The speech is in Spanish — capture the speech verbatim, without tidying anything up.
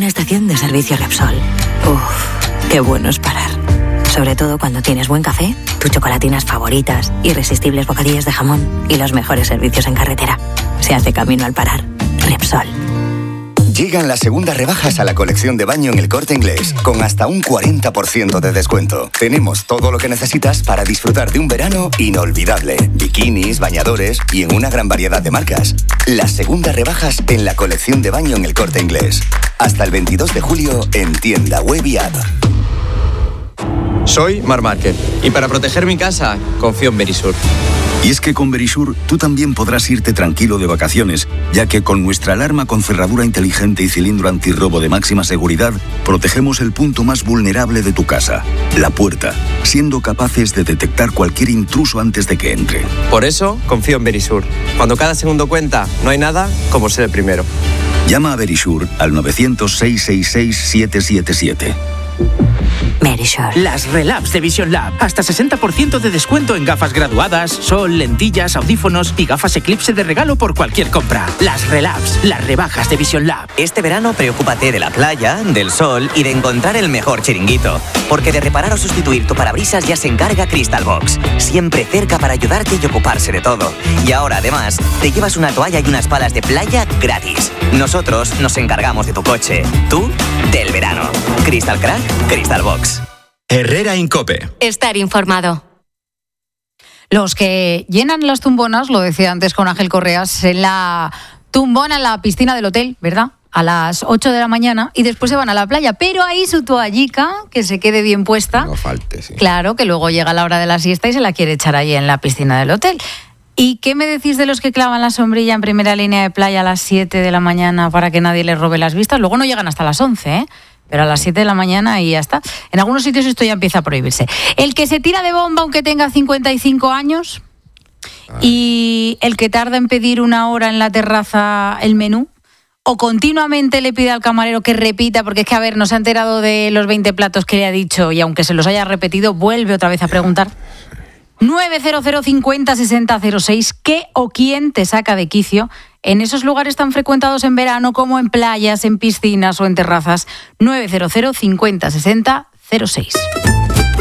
una estación de servicio Repsol. Uff, qué bueno es parar. Sobre todo cuando tienes buen café, tus chocolatinas favoritas, irresistibles bocadillos de jamón y los mejores servicios en carretera. Se hace camino al parar. Repsol. Llegan las segundas rebajas a la colección de baño en El Corte Inglés, con hasta un cuarenta por ciento de descuento. Tenemos todo lo que necesitas para disfrutar de un verano inolvidable. Bikinis, bañadores y en una gran variedad de marcas. Las segundas rebajas en la colección de baño en El Corte Inglés. Hasta el veintidós de julio en tienda web y app. Soy Mar Márquez y para proteger mi casa confío en Verisur. Y es que con Verisur tú también podrás irte tranquilo de vacaciones, ya que con nuestra alarma con cerradura inteligente y cilindro antirrobo de máxima seguridad, protegemos el punto más vulnerable de tu casa, la puerta, siendo capaces de detectar cualquier intruso antes de que entre. Por eso confío en Verisur. Cuando cada segundo cuenta, no hay nada como ser el primero. Llama a Verisur al novecientos, seiscientos sesenta y seis, setecientos setenta y siete. Verisur. Las Relabs de Vision Lab. Hasta sesenta por ciento de descuento en gafas graduadas, sol, lentillas, audífonos y gafas Eclipse de regalo por cualquier compra. Las Relabs, las rebajas de Vision Lab. Este verano preocúpate de la playa, del sol y de encontrar el mejor chiringuito. Porque de reparar o sustituir tu parabrisas ya se encarga Crystal Box. Siempre cerca para ayudarte y ocuparse de todo. Y ahora además te llevas una toalla y unas palas de playa gratis. Nosotros nos encargamos de tu coche. Tú, del verano. Crystal Crack, Crystal Box. Herrera Incope. Estar informado. Los que llenan las tumbonas, lo decía antes con Ángel Correas, en la tumbona en la piscina del hotel, ¿verdad? A las ocho de la mañana y después se van a la playa. Pero ahí su toallica, que se quede bien puesta. No falte, sí. Claro, que luego llega la hora de la siesta y se la quiere echar allí en la piscina del hotel. ¿Y qué me decís de los que clavan la sombrilla en primera línea de playa a las siete de la mañana para que nadie les robe las vistas? Luego no llegan hasta las once, ¿eh? Pero a las siete de la mañana y ya está. En algunos sitios esto ya empieza a prohibirse. El que se tira de bomba aunque tenga cincuenta y cinco años. Ay. Y el que tarda en pedir una hora en la terraza el menú. O continuamente le pide al camarero que repita, porque es que, a ver, no se ha enterado de los veinte platos que le ha dicho y aunque se los haya repetido, vuelve otra vez a preguntar. nueve cero cero cincuenta sesenta cero seis. ¿Qué o quién te saca de quicio en esos lugares tan frecuentados en verano como en playas, en piscinas o en terrazas? nueve cero cero cincuenta sesenta cero seis.